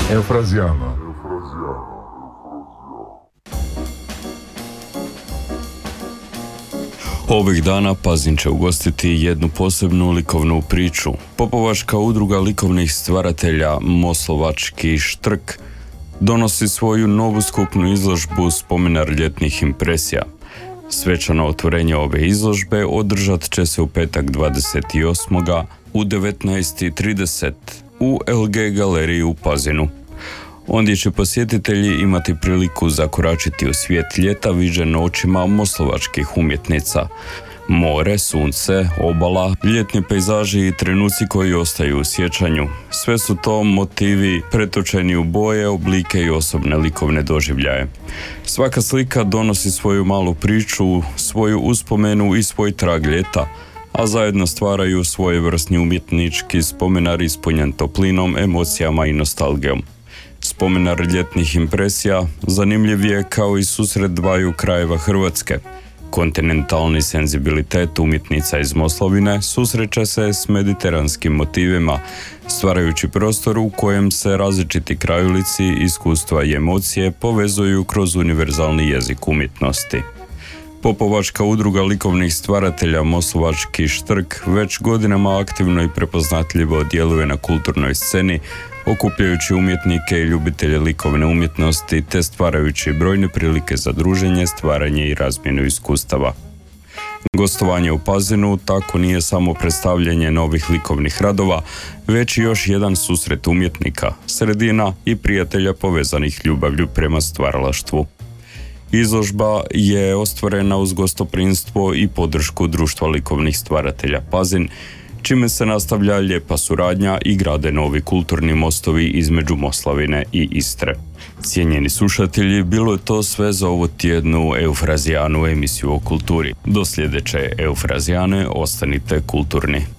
Eufrazijana. Ovih dana Pazin će ugostiti jednu posebnu likovnu priču. Popovačka udruga likovnih stvaratelja Moslovački Štrk donosi svoju novu skupnu izložbu Spomenar ljetnih impresija. Svečano otvorenje ove izložbe održat će se u petak 28. u 19:30 u LG galeriji u Pazinu. Ondje će posjetitelji imati priliku zakoračiti u svijet ljeta viđen očima moslovačkih umjetnica. More, sunce, obala, ljetni pejzaži i trenuci koji ostaju u sjećanju. Sve su to motivi pretočeni u boje, oblike i osobne likovne doživljaje. Svaka slika donosi svoju malu priču, svoju uspomenu i svoj trag ljeta, a zajedno stvaraju svojevrsni umjetnički spomenar ispunjen toplinom, emocijama i nostalgijom. Spomenar ljetnih impresija zanimljiv je kao i susret dvaju krajeva Hrvatske. Kontinentalni senzibilitet umjetnica iz Moslavine susreće se s mediteranskim motivima, stvarajući prostor u kojem se različiti krajolici, iskustva i emocije povezuju kroz univerzalni jezik umjetnosti. Popovačka udruga likovnih stvaratelja Moslovački Štrk već godinama aktivno i prepoznatljivo djeluje na kulturnoj sceni, okupljajući umjetnike i ljubitelje likovne umjetnosti te stvarajući brojne prilike za druženje, stvaranje i razmjenu iskustava. Gostovanje u Pazinu tako nije samo predstavljanje novih likovnih radova, već i još jedan susret umjetnika, sredina i prijatelja povezanih ljubavlju prema stvaralaštvu. Izložba je ostvarena uz gostoprimstvo i podršku Društva likovnih stvaratelja Pazin, čime se nastavlja lijepa suradnja i grade novi kulturni mostovi između Moslavine i Istre. Cijenjeni slušatelji, bilo je to sve za ovu tjednu Eufrazijanu emisiju o kulturi. Do sljedeće Eufrazijane ostanite kulturni.